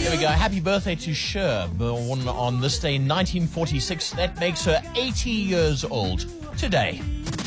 There we go. Happy birthday to Cher, born on this day, 1946. That makes her 80 years old today.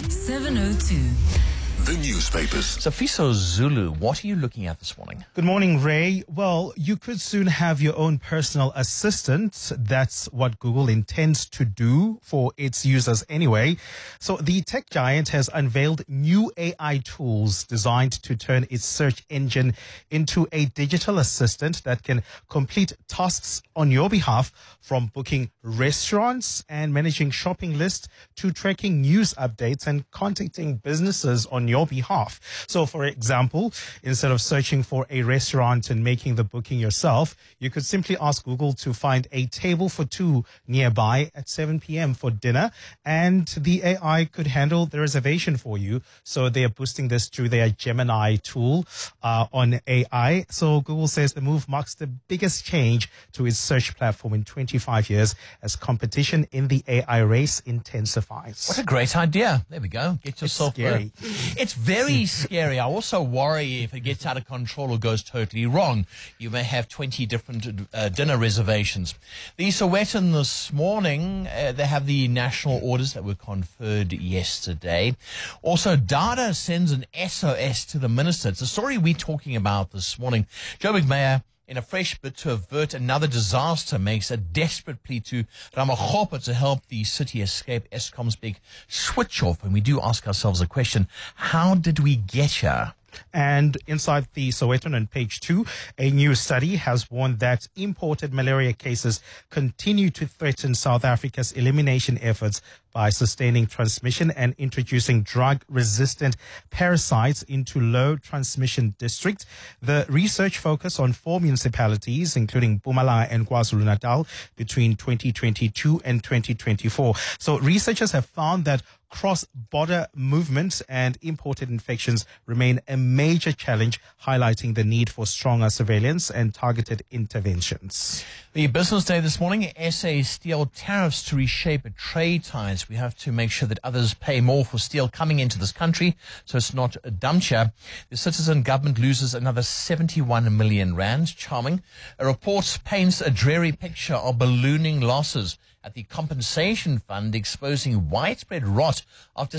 702. The newspapers. Safiso Zulu, what are you looking at this morning? Good morning, Ray. Well, you could soon have your own personal assistant. That's what Google intends to do for its users anyway. So the tech giant has unveiled new AI tools designed to turn its search engine into a digital assistant that can complete tasks on your behalf, from booking restaurants and managing shopping lists to tracking news updates and contacting businesses on your behalf. So, for example, instead of searching for a restaurant and making the booking yourself, you could simply ask Google to find a table for two nearby at 7 p.m. for dinner, and the AI could handle the reservation for you. So they are boosting this through their Gemini tool on AI. So Google says the move marks the biggest change to its search platform in 25 years as competition in the AI race intensifies. What a great idea. There we go. Get yourself... It's scary. It's very scary. I also worry if it gets out of control or goes totally wrong. You may have 20 different dinner reservations. The Sowetan this morning, they have the national orders that were conferred yesterday. Also, Dada sends an SOS to the minister. It's a story we're talking about this morning. Joburg Mayor, in a fresh bid to avert another disaster, makes a desperate plea to Ramakgopa to help the city escape Eskom's big switch-off. And we do ask ourselves a question, how did we get here? And inside the Sowetan on page 2, a new study has warned that imported malaria cases continue to threaten South Africa's elimination efforts by sustaining transmission and introducing drug-resistant parasites into low-transmission districts. The research focused on 4 municipalities, including Mpumalanga and KwaZulu-Natal, between 2022 and 2024. So researchers have found that cross-border movements and imported infections remain a major challenge, highlighting the need for stronger surveillance and targeted interventions. The business day this morning, SA steel tariffs to reshape trade ties. We have to make sure that others pay more for steel coming into this country, so it's not dumped here. The citizen government loses another 71 million rand. Charming. A report paints a dreary picture of ballooning losses at the compensation fund, exposing widespread rot after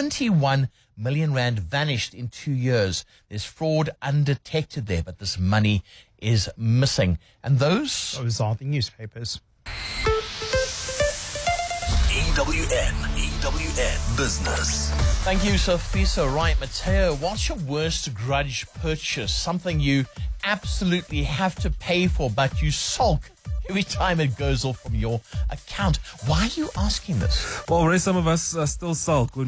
71 million rand vanished in 2 years. There's fraud undetected there, but this money is missing. And those are the newspapers. EWN Business. Thank you, Safiso. Right, Mateo, what's your worst grudge purchase? Something you absolutely have to pay for, but you sulk every time it goes off from your account. Why are you asking this? Well, Ray, some of us still sulk when